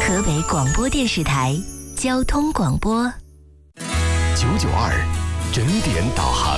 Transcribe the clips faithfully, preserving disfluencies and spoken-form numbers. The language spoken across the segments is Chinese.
河北广播电视台交通广播九九二整点导航。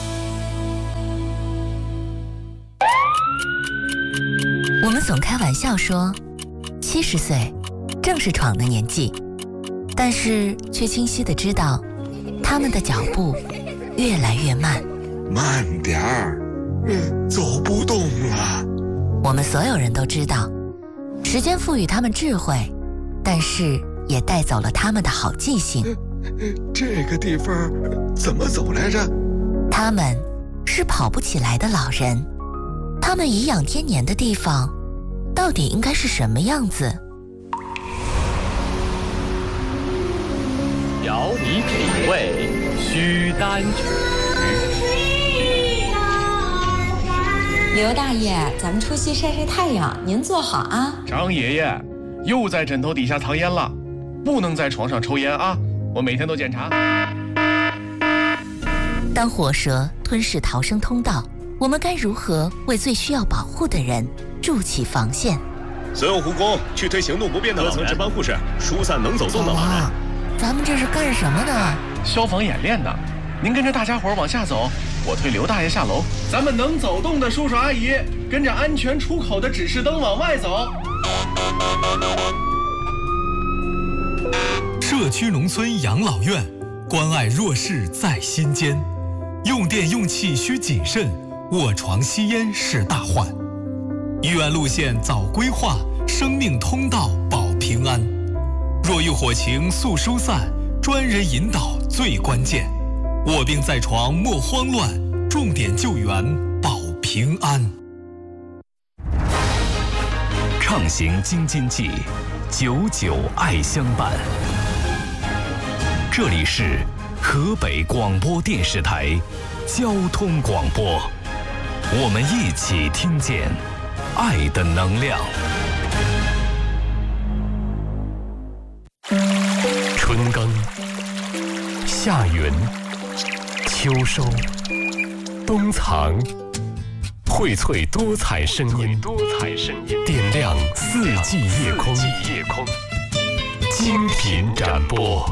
我们总开玩笑说，七十岁正是闯的年纪，但是却清晰地知道，他们的脚步越来越慢。 慢点儿，嗯，走不动了。 我们所有人都知道，时间赋予他们智慧，但是也带走了他们的好记性。 这个地方怎么走来着？ 他们是跑不起来的老人，他们颐养天年的地方到底应该是什么样子？ 邀你品味须丹曲。 刘大爷，咱们出去晒晒太阳，您坐好啊。 张爷爷，又在枕头底下藏烟了，不能在床上抽烟啊！我每天都检查。 当火蛇吞噬逃生通道，我们该如何为最需要保护的人筑起防线？ 所有护工去推行动不便的各层值班护士疏散能走动的老人。 啊，咱们这是干什么呢？ 消防演练呢。您跟着大家伙往下走，我推刘大爷下楼。咱们能走动的叔叔阿姨，跟着安全出口的指示灯往外走。 社区农村养老院，关爱弱势在心间。用电用气需谨慎，卧床吸烟是大患。医院路线早规划，生命通道保平安。若遇火情速疏散，专人引导最关键。卧病在床莫慌乱，重点救援保平安。 畅行京津冀，久久爱相伴。这里是河北广播电视台交通广播，我们一起听见爱的能量。春耕、夏耘、秋收、冬藏，荟萃多彩声音，多彩声音点亮四季夜空，夜空精品展播。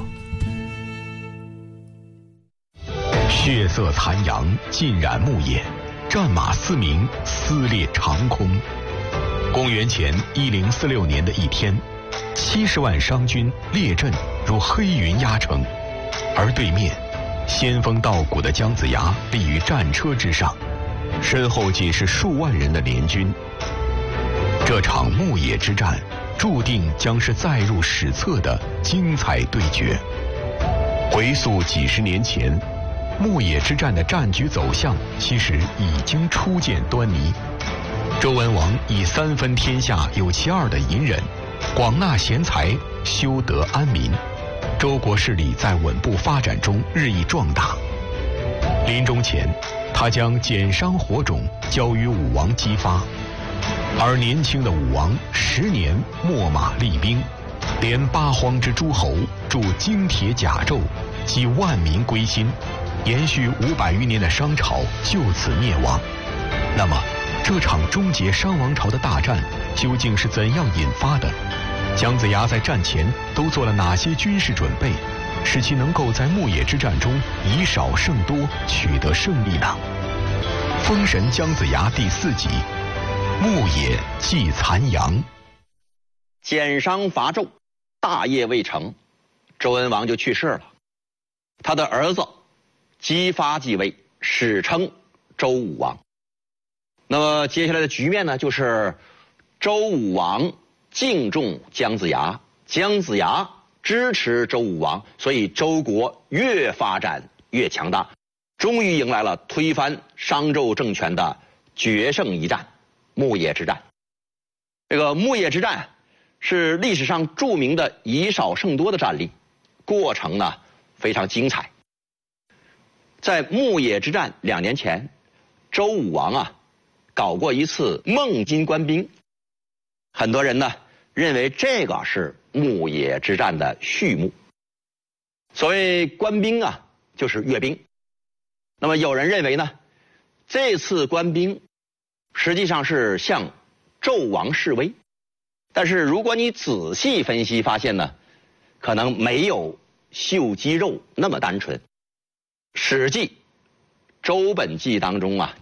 血色残阳浸染牧野，战马嘶鸣，撕裂长空。公元前一零四六年的一天，七十万商军列阵如黑云压城，而对面仙风道骨的姜子牙立于战车之上，身后仅是数万人的联军。这场牧野之战注定将是载入史册的精彩对决。回溯几十年前，牧野之战的战局走向其实已经初见端倪。周文王以三分天下有其二的隐忍，广纳贤才，修德安民，周国势力在稳步发展中日益壮大。临终前，他将减伤火种交于武王姬发，而年轻的武王十年秣马厉兵，连八荒之诸侯筑精铁甲胄，击万民归心，延续五百余年的商朝就此灭亡。那么这场终结商王朝的大战究竟是怎样引发的？姜子牙在战前都做了哪些军事准备，使其能够在牧野之战中以少胜多，取得胜利呢？封神姜子牙第四集，牧野祭残阳。 减商伐纣，大业未成，周文王就去世了。他的儿子姬发继位，史称周武王。那么接下来的局面呢，就是周武王敬重姜子牙，姜子牙支持周武王，所以周国越发展越强大，终于迎来了推翻商纣政权的决胜一战——牧野之战。这个牧野之战是历史上著名的以少胜多的战例，过程呢非常精彩。在牧野之战两年前，周武王啊搞过一次孟津官兵，很多人呢认为这个是牧野之战的序幕。所谓官兵啊，就是阅兵。那么有人认为呢，这次官兵实际上是向纣王示威， 但是如果你仔细分析，发现呢，可能没有秀肌肉那么单纯。《史记·周本纪》当中啊。